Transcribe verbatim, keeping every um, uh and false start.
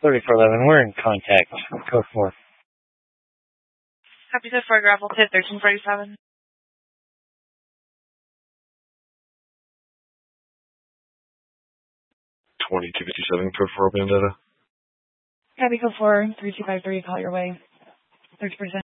thirty-four eleven, we're in contact. Code four. Copy that for gravel tip thirteen forty-seven. twenty-two fifty-seven, code four, open data. Copy code four, three two five three, call your way. thirty percent.